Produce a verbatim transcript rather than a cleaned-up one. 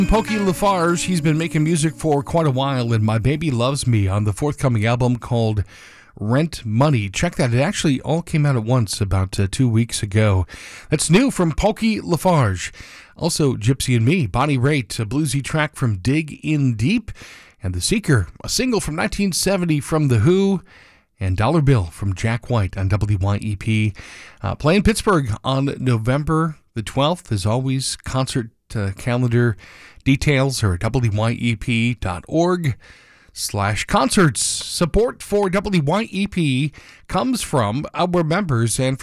Pokey Lafarge, he's been making music for quite a while, and My Baby Loves Me on the forthcoming album called Rent Money. Check that. It actually all came out at once about uh, two weeks ago. That's new from Pokey Lafarge. Also, Gypsy and Me, Bonnie Raitt, a bluesy track from Dig In Deep, and The Seeker, a single from nineteen seventy from The Who, and Dollar Bill from Jack White on W Y E P. Uh, playing Pittsburgh on November the twelfth. As always, concert uh, calendar details are at W Y E P dot org slash concerts. Support for W Y E P comes from our members and